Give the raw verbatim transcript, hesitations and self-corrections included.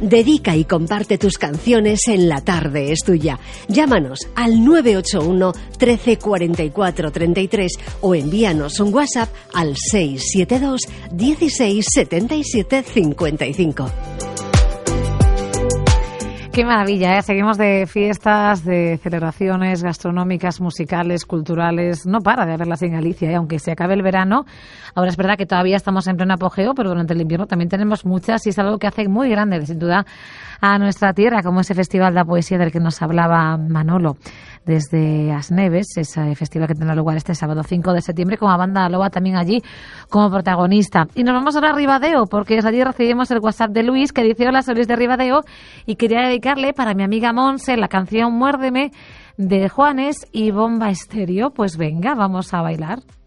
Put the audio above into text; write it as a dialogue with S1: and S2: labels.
S1: Dedica y comparte tus canciones en La Tarde es Tuya. Llámanos al nueve ocho uno, trece, cuarenta y cuatro, treinta y tres o envíanos un WhatsApp al seis siete dos, dieciséis, setenta y siete, cincuenta y cinco.
S2: Qué maravilla, ¿eh? Seguimos de fiestas, de celebraciones gastronómicas, musicales, culturales. No para de haberlas en Galicia, ¿eh? Aunque se acabe el verano. Ahora es verdad que todavía estamos en pleno apogeo, pero durante el invierno también tenemos muchas y es algo que hace muy grande, sin duda, a nuestra tierra, como ese Festival de la Poesía del que nos hablaba Manolo desde As Neves, ese festival que tendrá lugar este sábado cinco de septiembre, con a Banda Loba también allí como protagonista. Y nos vamos ahora a Ribadeo, porque allí recibimos el WhatsApp de Luis, que dice: hola, soy Luis de Ribadeo, y quería dedicarle para mi amiga Monse la canción Muérdeme de Juanes y Bomba Estéreo. Pues venga, vamos a bailar.